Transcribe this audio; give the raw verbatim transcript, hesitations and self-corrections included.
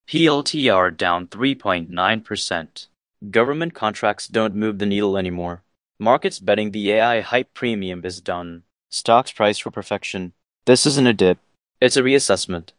P L T R down three point nine percent. Government contracts don't move the needle anymore. Markets betting the A I hype premium is done. Stocks priced for perfection. This isn't a dip. It's a reassessment.